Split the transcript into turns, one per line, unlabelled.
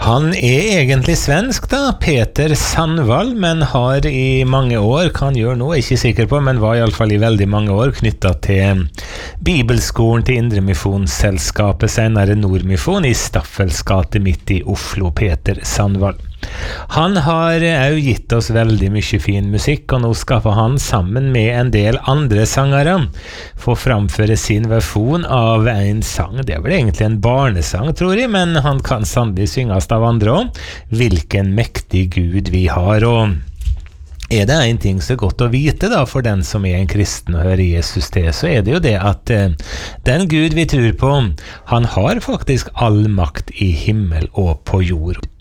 Han egentlig svensk da, Peter Sandvall, men har i mange år, kan gjøre noe, ikke sikker på, men var i alle fall i veldig mange år knyttet til Bibelskolen til Indremisjonsselskapet, senere Nordmisjon i Staffelsgate midt i Oslo, Peter Sandvall. Han har jo gitt oss veldig mye fin musikk, og nå skal han sammen med en del andre sangere få framføre sin versjon av en sang. Det er vel egentlig en barnesang, tror jeg, men han kan sannelig synges av andre også. Hvilken mektig Gud vi har, og er det en ting så godt å vite da, for den som er en kristen og hører Jesus til, så er det jo det at den Gud vi tror på, han har faktisk all makt i himmel og på jord.